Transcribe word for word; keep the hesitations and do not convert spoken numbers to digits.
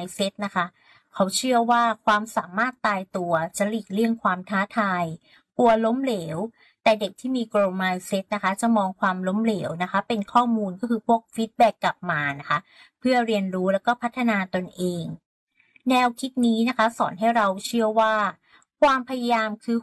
mindset นะคะเขาเชื่อว่าความสามารถตายตัวจะหลีกเลี่ยงความท้าทายกลัวล้มเหลวแต่เด็กที่มี growth mindset นะคะจะมองความล้มเหลวนะคะเป็นข้อมูลก็คือพวก feedback กลับมานะคะเพื่อเรียนรู้แล้วก็พัฒนาตนเองแนวคิดนี้นะคะสอนให้เราเชื่อว่าความพยายามคือ